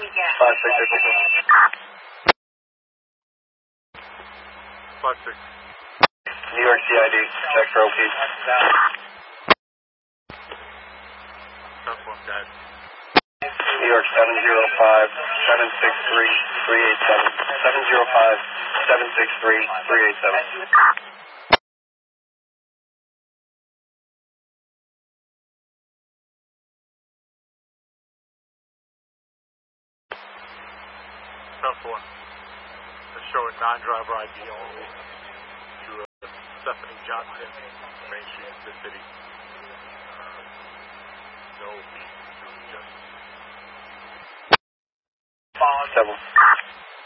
56. New York CID, check for OP. 10-1, guys. New York 705-763-387. 705-763-387. 10-4. They're showing non-driver ID only to Stephanie Johnson, Main Street, the city. No beat to just. 7.